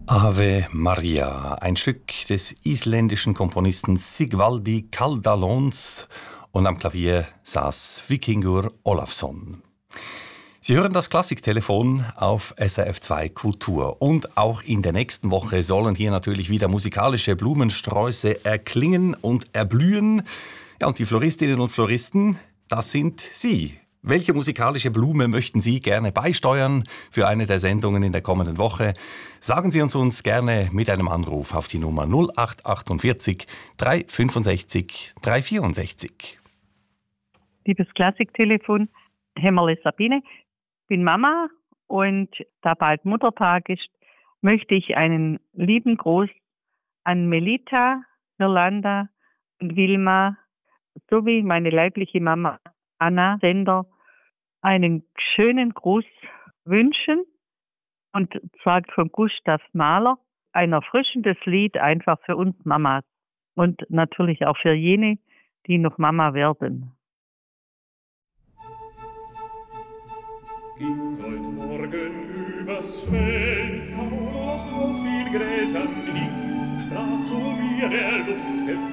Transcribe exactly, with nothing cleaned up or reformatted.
Ave Maria, ein Stück des isländischen Komponisten Sigvaldi Kaldalóns, und am Klavier saß Víkingur Ólafsson. Sie hören das Klassiktelefon auf S R F zwei Kultur. Und auch in der nächsten Woche sollen hier natürlich wieder musikalische Blumensträuße erklingen und erblühen. Ja, und die Floristinnen und Floristen, das sind Sie. Welche musikalische Blume möchten Sie gerne beisteuern für eine der Sendungen in der kommenden Woche? Sagen Sie uns uns gerne mit einem Anruf auf die Nummer null acht achtundvierzig drei fünfundsechzig drei vierundsechzig. Liebes Klassiktelefon, Hämmerle Sabine, bin Mama und da bald Muttertag ist, möchte ich einen lieben Gruß an Melita, Yolanda und Wilma sowie meine leibliche Mama Anna Sender einen schönen Gruß wünschen, und zwar von Gustav Mahler, ein erfrischendes Lied einfach für uns Mamas und natürlich auch für jene, die noch Mama werden. Ging heute Morgen übers Feld, kam noch auf den Gräsern liegt, sprach zu mir der Lusthe